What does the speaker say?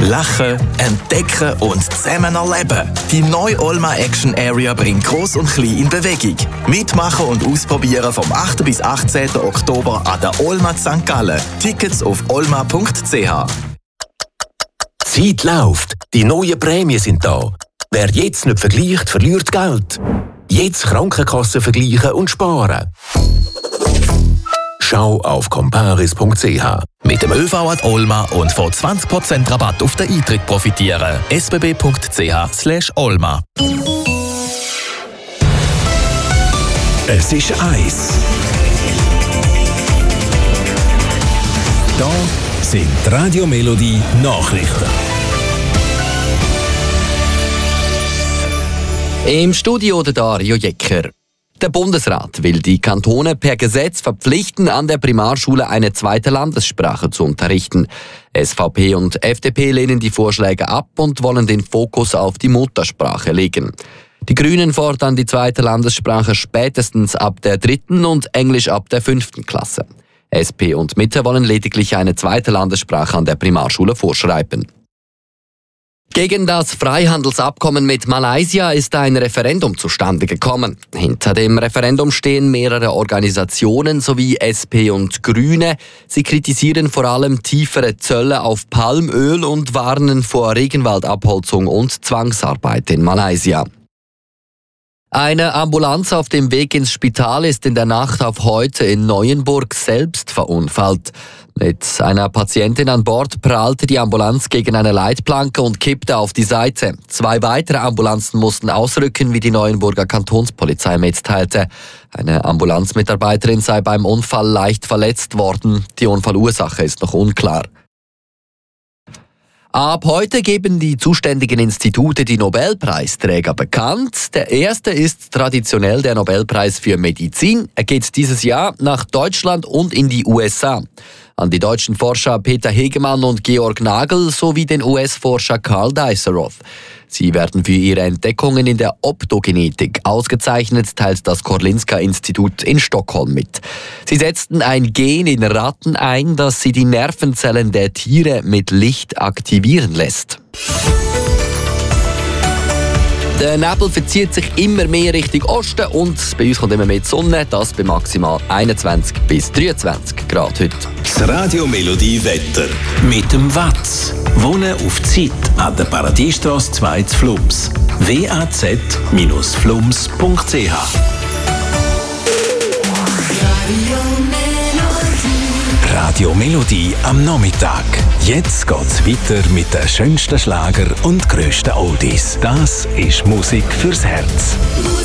Lachen, entdecken und zusammen erleben. Die neue Olma Action Area bringt Gross und Klein in Bewegung. Mitmachen und ausprobieren vom 8. bis 18. Oktober an der Olma St. Gallen. Tickets auf olma.ch. Zeit läuft, die neuen Prämien sind da. Wer jetzt nicht vergleicht, verliert Geld. Jetzt Krankenkassen vergleichen und sparen. Schau auf comparis.ch. Mit dem ÖV an Olma und von 20% Rabatt auf den Eintritt profitieren. sbb.ch/Olma. Es ist Eis. Da sind Radio Melodie Nachrichten. Im Studio der Dario Jecker. Der Bundesrat will die Kantone per Gesetz verpflichten, an der Primarschule eine zweite Landessprache zu unterrichten. SVP und FDP lehnen die Vorschläge ab und wollen den Fokus auf die Muttersprache legen. Die Grünen fordern die zweite Landessprache spätestens ab der 3. und Englisch ab der 5. Klasse. SP und Mitte wollen lediglich eine zweite Landessprache an der Primarschule vorschreiben. Gegen das Freihandelsabkommen mit Malaysia ist ein Referendum zustande gekommen. Hinter dem Referendum stehen mehrere Organisationen sowie SP und Grüne. Sie kritisieren vor allem tiefere Zölle auf Palmöl und warnen vor Regenwaldabholzung und Zwangsarbeit in Malaysia. Eine Ambulanz auf dem Weg ins Spital ist in der Nacht auf heute in Neuenburg selbst verunfallt. Mit einer Patientin an Bord prallte die Ambulanz gegen eine Leitplanke und kippte auf die Seite. 2 weitere Ambulanzen mussten ausrücken, wie die Neuenburger Kantonspolizei mitteilte. Eine Ambulanzmitarbeiterin sei beim Unfall leicht verletzt worden. Die Unfallursache ist noch unklar. Ab heute geben die zuständigen Institute die Nobelpreisträger bekannt. Der erste ist traditionell der Nobelpreis für Medizin. Er geht dieses Jahr nach Deutschland und in die USA. An die deutschen Forscher Peter Hegemann und Georg Nagel sowie den US-Forscher Carl Deisseroth. Sie werden für ihre Entdeckungen in der Optogenetik ausgezeichnet, teilt das Karolinska-Institut in Stockholm mit. Sie setzten ein Gen in Ratten ein, das sie die Nervenzellen der Tiere mit Licht aktivieren lässt. Der Nebel verzieht sich immer mehr Richtung Osten und bei uns kommt immer mehr die Sonne, das bei maximal 21 bis 23 Grad heute. Das Radio Melodie Wetter mit dem Watz. Wohnen auf Zeit an der Paradiestrasse 2 zu Flums. waz-flums.ch. Radio Melodie am Nachmittag. Jetzt geht's weiter mit den schönsten Schlager und grössten Oldies. Das ist Musik fürs Herz.